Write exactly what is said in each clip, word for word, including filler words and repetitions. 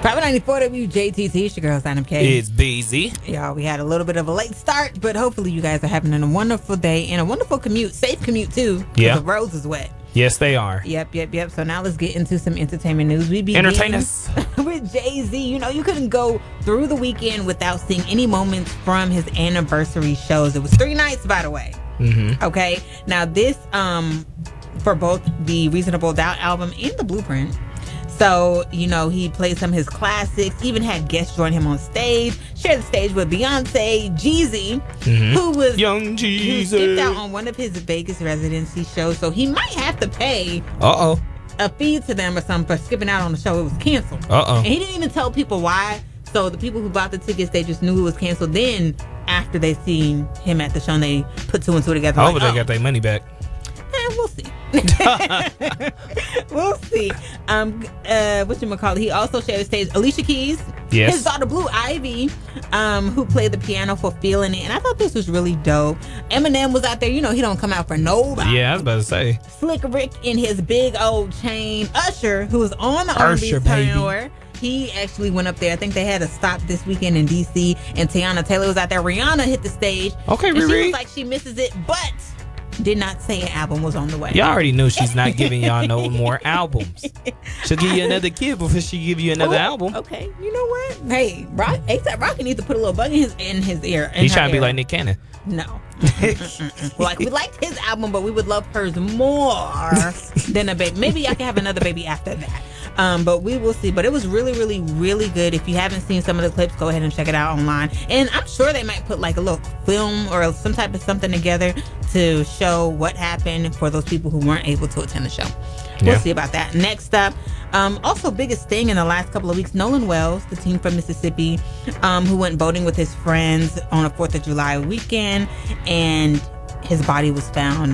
Private ninety-four W J T T, it's your girl, Sign Up K. It's busy. Y'all, we had a little bit of a late start, but hopefully you guys are having a wonderful day and a wonderful commute. Safe commute, too. Yeah. The roads is wet. Yes, they are. Yep, yep, yep. So now let's get into some entertainment news. We begin Entertain us. with Jay-Z. You know, you couldn't go through the weekend without seeing any moments from his anniversary shows. It was three nights, by the way. Mm-hmm. Okay. Now, this, um, for both the Reasonable Doubt album and the Blueprint. So, you know, he played some of his classics, even had guests join him on stage, shared the stage with Beyonce, Jeezy, mm-hmm. who was Young Jeezy. Who skipped out on one of his Vegas residency shows, so he might have to pay Uh-oh. a fee to them or something for skipping out on the show. It was canceled. Uh-oh. And he didn't even tell people why. So the people who bought the tickets, they just knew it was canceled. Then, after they seen him at the show, and they put two and two together. I like, hope they oh. got their money back. Eh, we'll see. We'll see. Um, uh, whatchamacallit, he also shared the stage Alicia Keys, yes. his daughter Blue Ivy, um, who played the piano for Feeling It, and I thought this was really dope. Eminem was out there. You know, he don't come out for nobody. Yeah, I was about to say. Slick Rick in his big old chain. Usher, who was on the R and B tour. He actually went up there. I think they had a stop this weekend in D C, and Tiana Taylor was out there. Rihanna hit the stage. Okay, and Riri. she was like she misses it, but did not say an album was on the way. Y'all already knew she's not giving y'all no more albums. She'll give you another kid before she give you another Ooh, album. Okay, you know what? Hey, Rock, A$AP Rocky needs to put a little bug in his in his ear. In He's trying to be ear. like Nick Cannon. No. Like, we liked his album, but we would love hers more than a baby. Maybe I can have another baby after that. Um, but we will see. But it was really, really, really good. If you haven't seen some of the clips, go ahead and check it out online. And I'm sure they might put like a little film or some type of something together to show what happened for those people who weren't able to attend the show. We'll Yeah. see about that. Next up, um, also biggest thing in the last couple of weeks, Nolan Wells, the team from Mississippi, um, who went boating with his friends on a fourth of July weekend, and his body was found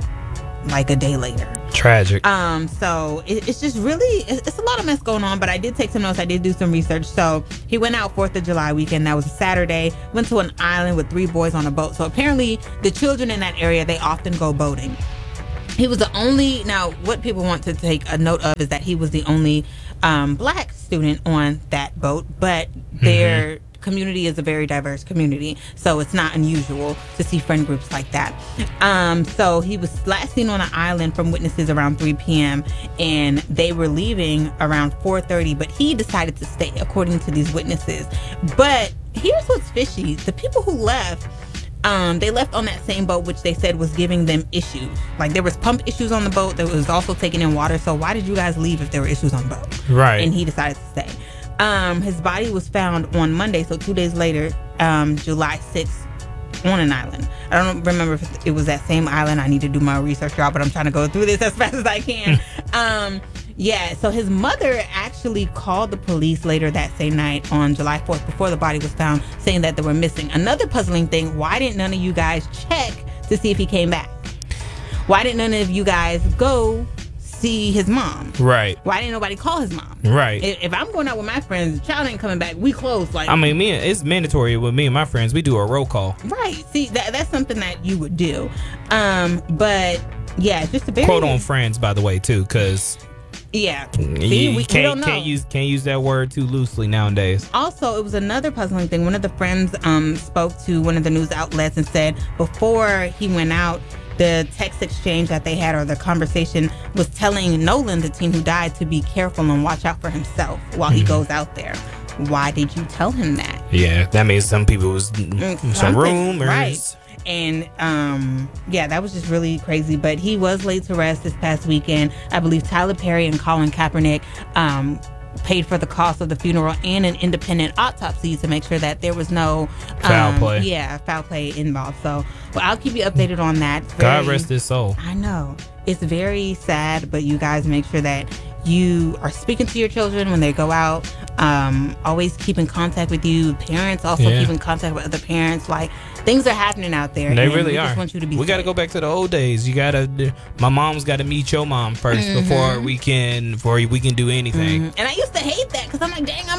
like a day later. Tragic. Um, so it, it's just really, it's, it's a lot of mess going on, but I did take some notes. I did do some research. So he went out fourth of July weekend. That was a Saturday. Went to an island with three boys on a boat. So apparently the children in that area, they often go boating. He was the only, now what people want to take a note of is that he was the only um, black student on that boat, but their mm-hmm. community is a very diverse community, so it's not unusual to see friend groups like that. Um, so he was last seen on an island from witnesses around three p.m. and they were leaving around four thirty, but he decided to stay, according to these witnesses. But here's what's fishy. The people who left, Um, they left on that same boat, which they said was giving them issues. Like there was pump issues on the boat. There was also taking in water. So why did you guys leave if there were issues on the boat? Right. And he decided to stay. Um, his body was found on Monday, so two days later, um, July sixth, on an island. I don't remember if it was that same island. I need to do my research, y'all, but I'm trying to go through this as fast as I can. um, yeah, so his mother actually called the police later that same night on July fourth before the body was found, saying that they were missing. Another puzzling thing, why didn't none of you guys check to see if he came back? Why didn't none of you guys go see his mom? Right. Why didn't nobody call his mom? Right. If, if I'm going out with my friends, the child ain't coming back, we close. Like, I mean, me, it's mandatory with me and my friends. We do a roll call. Right. See, that that's something that you would do. Um, but yeah, it's just a very Quote on friends, by the way, too, because yeah. you See, we, we can't, don't know. can't use can't use that word too loosely nowadays. Also, it was another puzzling thing. One of the friends um spoke to one of the news outlets and said before he went out, the text exchange that they had, or the conversation, was telling Nolan, the teen who died, to be careful and watch out for himself while he goes out there. Why did you tell him that? Yeah, that means some people was Mm, some rumors. Right. And um, yeah, that was just really crazy. But he was laid to rest this past weekend. I believe Tyler Perry and Colin Kaepernick um, paid for the cost of the funeral and an independent autopsy to make sure that there was no um, Foul play. Yeah, foul play involved. So, well, I'll keep you updated on that. Very, God rest his soul. I know. It's very sad, but you guys make sure that you are speaking to your children when they go out. Um, always keep in contact with you. Parents also Yeah. keep in contact with other parents. Like, things are happening out there. They and really we are. Just want you to be we got to safe. go back to the old days. You got to. My mom's got to meet your mom 1st Mm-hmm. before we can before we can do anything. Mhm. And I used to hate that because I'm like, dang, I'm gonna,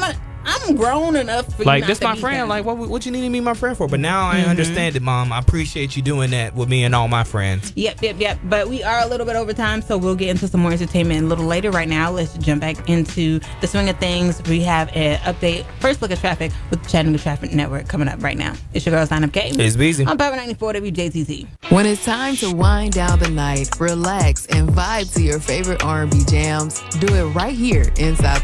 I'm grown enough for Like, you not this to my be friend. him. Like, what what you need to be my friend for? But now I Mm-hmm. understand it, Mom. I appreciate you doing that with me and all my friends. Yep, yep, yep. But we are a little bit over time, so we'll get into some more entertainment a little later. Right now, let's jump back into the swing of things. We have an update, first look at traffic with the Chattanooga Traffic Network coming up right now. It's your girl, Sign Up K. It's busy. I'm Power ninety-four W J T Z. When it's time to wind down the night, relax, and vibe to your favorite R and B jams, do it right here inside the